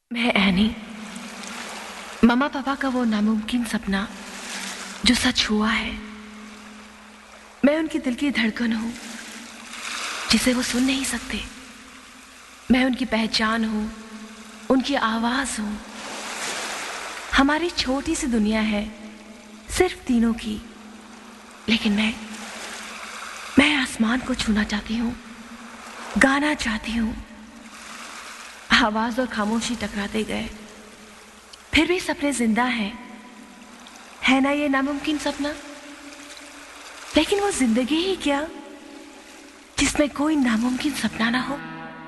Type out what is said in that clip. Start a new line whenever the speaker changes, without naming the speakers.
मैं एनी, मम्मा पापा का वो नामुमकिन सपना जो सच हुआ है। मैं उनकी दिल की धड़कन हूं जिसे वो सुन नहीं सकते। मैं उनकी पहचान हूं, उनकी आवाज हूं। हमारी छोटी सी दुनिया है सिर्फ तीनों की, लेकिन मैं आसमान को छूना चाहती हूं, गाना चाहती हूं। आवाज और खामोशी टकराते गए, फिर भी सपने जिंदा हैं। है ना ये नामुमकिन सपना? लेकिन वो जिंदगी ही क्या जिसमें कोई नामुमकिन सपना ना हो।